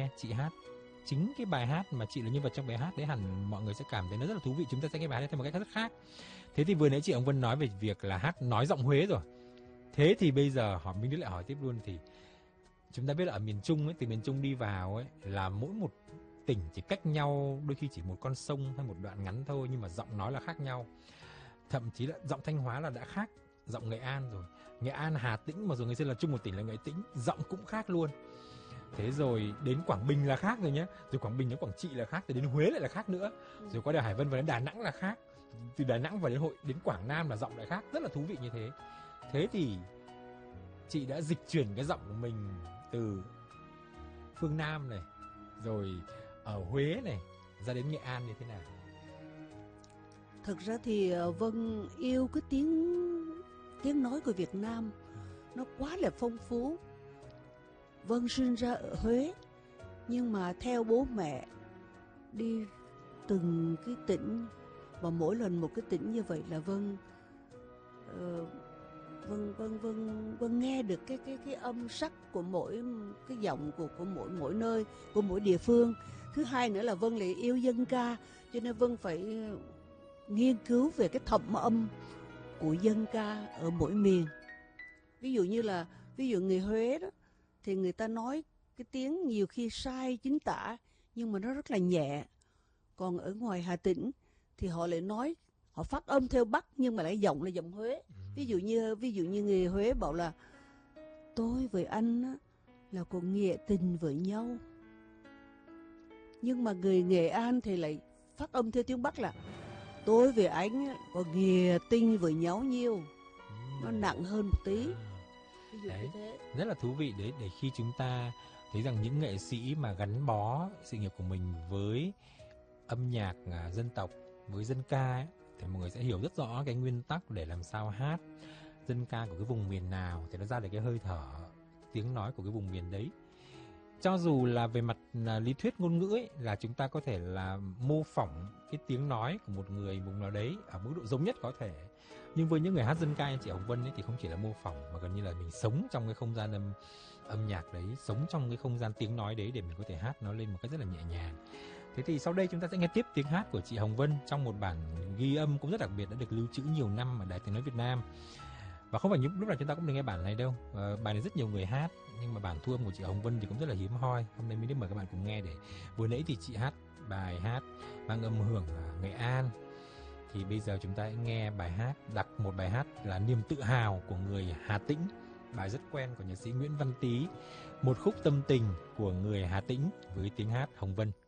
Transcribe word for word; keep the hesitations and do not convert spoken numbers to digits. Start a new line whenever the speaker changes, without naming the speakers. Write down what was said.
nghe chị hát chính cái bài hát mà chị là nhân vật trong bài hát đấy, hẳn mọi người sẽ cảm thấy nó rất là thú vị. Chúng ta sẽ nghe bài hát theo một cách rất khác. Thế thì vừa nãy chị Hồng Vân nói về việc là hát nói giọng Huế rồi. Thế thì bây giờ hỏi Minh Đức lại hỏi tiếp luôn, thì chúng ta biết là ở miền Trung ấy, từ miền Trung đi vào ấy là mỗi một tỉnh chỉ cách nhau đôi khi chỉ một con sông hay một đoạn ngắn thôi, nhưng mà giọng nói là khác nhau. Thậm chí là giọng Thanh Hóa là đã khác giọng Nghệ An rồi. Nghệ An, Hà Tĩnh mà rồi ngày xưa là chung một tỉnh là Nghệ Tĩnh, giọng cũng khác luôn. Thế rồi đến Quảng Bình là khác rồi nhé. Rồi Quảng Bình đến Quảng Trị là khác, rồi đến Huế lại là khác nữa. Rồi qua đèo Hải Vân và đến Đà Nẵng là khác. Từ Đà Nẵng và đến hội đến Quảng Nam là giọng lại khác, rất là thú vị như thế. Thế thì chị đã dịch chuyển cái giọng của mình từ phương Nam này, rồi ở Huế này, ra đến Nghệ An như thế nào?
Thực ra thì Vân yêu cái tiếng tiếng nói của Việt Nam, nó quá là phong phú. Vân sinh ra ở Huế, nhưng mà theo bố mẹ đi từng cái tỉnh, và mỗi lần một cái tỉnh như vậy là Vân uh, Vân Vân Vân Vân nghe được cái cái cái âm sắc của mỗi cái giọng của của mỗi mỗi nơi, của mỗi địa phương. Thứ hai nữa là Vân lại yêu dân ca, cho nên Vân phải nghiên cứu về cái thẩm âm của dân ca ở mỗi miền. Ví dụ như là ví dụ người Huế đó thì người ta nói cái tiếng nhiều khi sai chính tả nhưng mà nó rất là nhẹ. Còn ở ngoài Hà Tĩnh thì họ lại nói, họ phát âm theo Bắc nhưng mà lại giọng là giọng Huế. Ví dụ như ví dụ như người Huế bảo là tôi với anh á, là còn nghĩa tình với nhau. Nhưng mà người Nghệ An thì lại phát âm theo tiếng Bắc là tôi với anh có nghĩa tình với nhau nhiều. Nó nặng hơn một tí. Ví dụ
đấy,
như thế.
rất là thú vị đấy, để khi chúng ta thấy rằng những nghệ sĩ mà gắn bó sự nghiệp của mình với âm nhạc à, dân tộc, với dân ca ấy, thì mọi người sẽ hiểu rất rõ cái nguyên tắc để làm sao hát dân ca của cái vùng miền nào thì nó ra được cái hơi thở tiếng nói của cái vùng miền đấy. Cho dù là về mặt là lý thuyết ngôn ngữ ấy, là chúng ta có thể là mô phỏng cái tiếng nói của một người vùng nào đấy ở mức độ giống nhất có thể, nhưng với những người hát dân ca như chị Hồng Vân ấy thì không chỉ là mô phỏng mà gần như là mình sống trong cái không gian âm âm nhạc đấy, sống trong cái không gian tiếng nói đấy để mình có thể hát nó lên một cách rất là nhẹ nhàng. Thế thì sau đây chúng ta sẽ nghe tiếp tiếng hát của chị Hồng Vân trong một bản ghi âm cũng rất đặc biệt, đã được lưu trữ nhiều năm ở Đài Tiếng nói Việt Nam. Và không phải những lúc nào chúng ta cũng được nghe bản này đâu. À, bài này rất nhiều người hát, nhưng mà bản thu âm của chị Hồng Vân thì cũng rất là hiếm hoi. Hôm nay mình đến mời các bạn cùng nghe. Để vừa nãy thì chị hát bài hát mang âm hưởng Nghệ An, thì bây giờ chúng ta hãy nghe bài hát, đặt một bài hát là niềm tự hào của người Hà Tĩnh, bài rất quen của nhạc sĩ Nguyễn Văn Tý, một khúc tâm tình của người Hà Tĩnh với tiếng hát Hồng Vân.